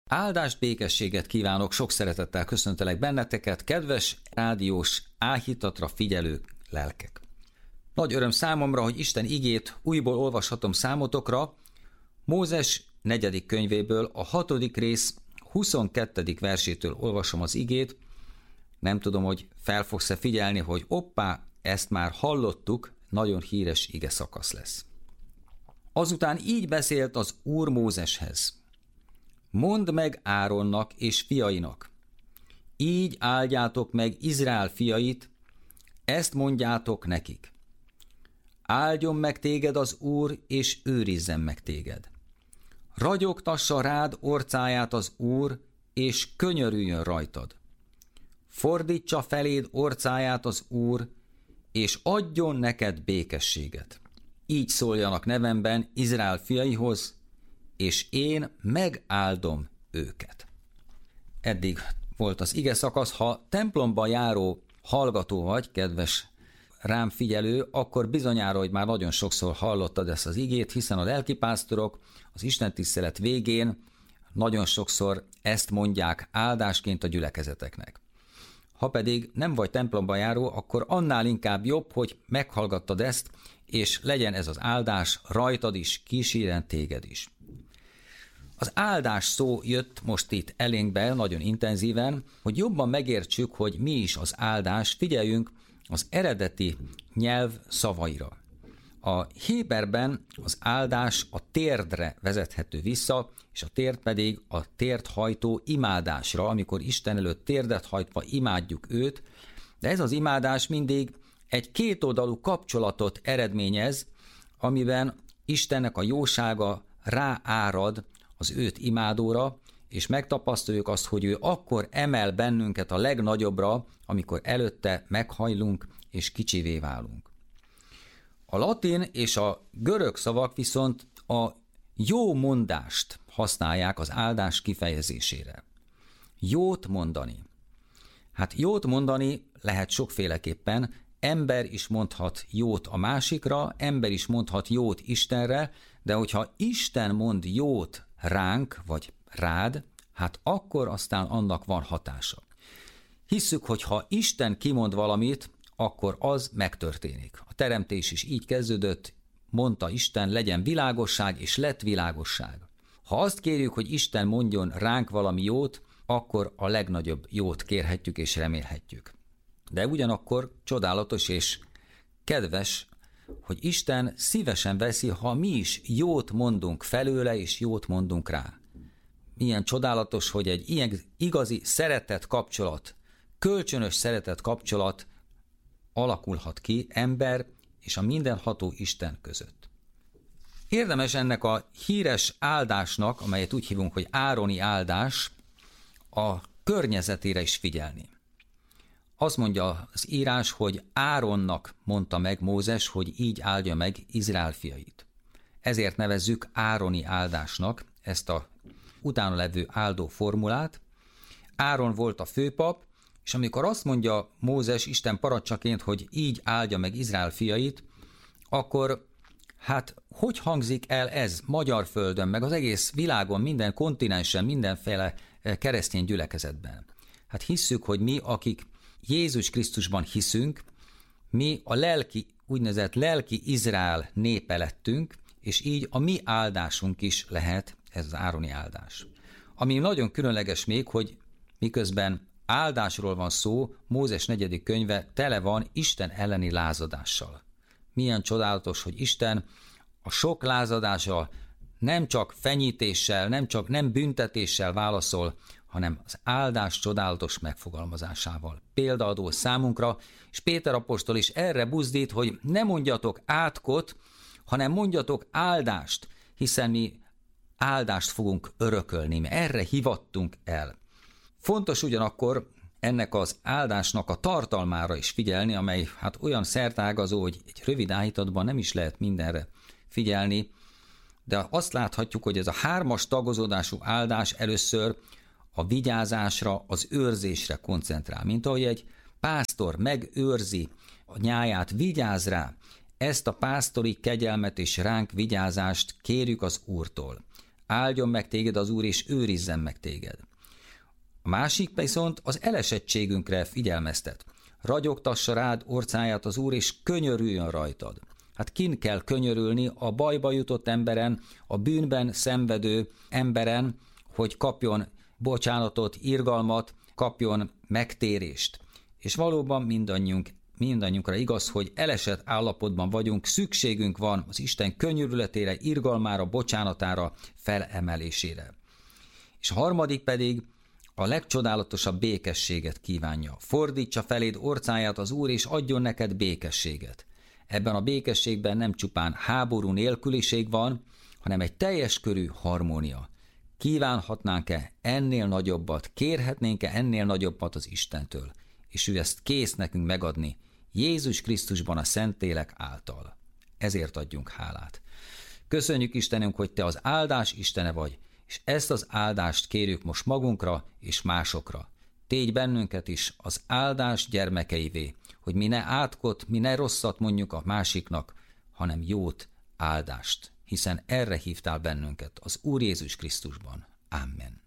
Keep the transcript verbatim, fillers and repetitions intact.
Áldást, békességet kívánok, sok szeretettel köszöntelek benneteket, kedves rádiós áhítatra figyelő lelkek. Nagy öröm számomra, hogy Isten igét újból olvashatom számotokra. Mózes negyedik könyvéből a hatodik rész huszonkettedik versétől olvasom az igét. Nem tudom, hogy fel fogsz-e figyelni, hogy oppá, ezt már hallottuk, nagyon híres ige szakasz lesz. Azután így beszélt az Úr Mózeshez. Mondd meg Áronnak és fiainak, így áldjátok meg Izrael fiait, ezt mondjátok nekik. Áldjon meg téged az Úr, és őrizzen meg téged. Ragyogtassa rád orcáját az Úr, és könyörüljön rajtad. Fordítsa feléd orcáját az Úr, és adjon neked békességet. Így szóljanak nevemben Izrael fiaihoz, és én megáldom őket. Eddig volt az ige szakasz. Ha templomba járó hallgató vagy, kedves rám figyelő, akkor bizonyára, hogy már nagyon sokszor hallottad ezt az igét, hiszen a lelkipásztorok az istentisztelet végén nagyon sokszor ezt mondják áldásként a gyülekezeteknek. Ha pedig nem vagy templomba járó, akkor annál inkább jobb, hogy meghallgattad ezt, és legyen ez az áldás rajtad is, kísérjen téged is. Az áldás szó jött most itt elénkbe nagyon intenzíven, hogy jobban megértsük, hogy mi is az áldás, figyeljünk az eredeti nyelv szavaira. A héberben az áldás a térdre vezethető vissza, és a térd pedig a térdhajtó imádásra, amikor Isten előtt térdet hajtva imádjuk őt, de ez az imádás mindig egy kétoldalú kapcsolatot eredményez, amiben Istennek a jósága ráárad az őt imádóra, és megtapasztaljuk azt, hogy ő akkor emel bennünket a legnagyobbra, amikor előtte meghajlunk és kicsivé válunk. A latin és a görög szavak viszont a jó mondást használják az áldás kifejezésére. Jót mondani. Hát jót mondani lehet sokféleképpen, ember is mondhat jót a másikra, ember is mondhat jót Istenre, de hogyha Isten mond jót ránk, vagy rád, hát akkor aztán annak van hatása. Hisszük, hogy ha Isten kimond valamit, akkor az megtörténik. A teremtés is így kezdődött, mondta Isten, legyen világosság, és lett világosság. Ha azt kérjük, hogy Isten mondjon ránk valami jót, akkor a legnagyobb jót kérhetjük és remélhetjük. De ugyanakkor csodálatos és kedves, hogy Isten szívesen veszi, ha mi is jót mondunk felőle, és jót mondunk rá. Milyen csodálatos, hogy egy ilyen igazi szeretet kapcsolat, kölcsönös szeretet kapcsolat alakulhat ki ember és a mindenható Isten között. Érdemes ennek a híres áldásnak, amelyet úgy hívunk, hogy ároni áldás, a környezetére is figyelni. Azt mondja az írás, hogy Áronnak mondta meg Mózes, hogy így áldja meg Izrael fiait. Ezért nevezzük ároni áldásnak ezt a utána levő áldó formulát. Áron volt a főpap, és amikor azt mondja Mózes Isten parancsaként, hogy így áldja meg Izrael fiait, akkor hát hogy hangzik el ez magyar földön, meg az egész világon, minden kontinensen, mindenféle keresztény gyülekezetben? Hát hisszük, hogy mi, akik Jézus Krisztusban hiszünk, mi a lelki, úgynevezett lelki Izrael népe lettünk, és így a mi áldásunk is lehet ez az ároni áldás. Ami nagyon különleges még, hogy miközben áldásról van szó, Mózes negyedik könyve tele van Isten elleni lázadással. Milyen csodálatos, hogy Isten a sok lázadással nem csak fenyítéssel, nem csak nem büntetéssel válaszol, hanem az áldás csodálatos megfogalmazásával. Példaadó számunkra, és Péter apostol is erre buzdít, hogy ne mondjatok átkot, hanem mondjatok áldást, hiszen mi áldást fogunk örökölni, mi erre hivattunk el. Fontos ugyanakkor ennek az áldásnak a tartalmára is figyelni, amely hát olyan szertágazó, hogy egy rövid áhítatban nem is lehet mindenre figyelni, de azt láthatjuk, hogy ez a hármas tagozódású áldás először a vigyázásra, az őrzésre koncentrál. Mint ahogy egy pásztor megőrzi a nyáját, vigyáz rá, ezt a pásztori kegyelmet és ránk vigyázást kérjük az Úrtól. Áldjon meg téged az Úr, és őrizzen meg téged. A másik viszont az elesettségünkre figyelmeztet. Ragyogtassa rád orcáját az Úr, és könyörüljön rajtad. Hát kin kell könyörülni a bajba jutott emberen, a bűnben szenvedő emberen, hogy kapjon bocsánatot, irgalmat, kapjon megtérést. És valóban mindannyiunk, mindannyiunkra igaz, hogy elesett állapotban vagyunk, szükségünk van az Isten könyörületére, irgalmára, bocsánatára, felemelésére. És a harmadik pedig a legcsodálatosabb békességet kívánja. Fordítsa feléd orcáját az Úr, és adjon neked békességet. Ebben a békességben nem csupán háború nélküliség van, hanem egy teljes körű harmónia. Kívánhatnánk-e ennél nagyobbat, kérhetnénk-e ennél nagyobbat az Istentől, és ő ezt kész nekünk megadni Jézus Krisztusban a Szentlélek által. Ezért adjunk hálát. Köszönjük Istenünk, hogy Te az áldás Istene vagy, és ezt az áldást kérjük most magunkra és másokra. Tégy bennünket is az áldás gyermekeivé, hogy mi ne átkot, mi ne rosszat mondjuk a másiknak, hanem jót, áldást, hiszen erre hívtál bennünket az Úr Jézus Krisztusban. Amen.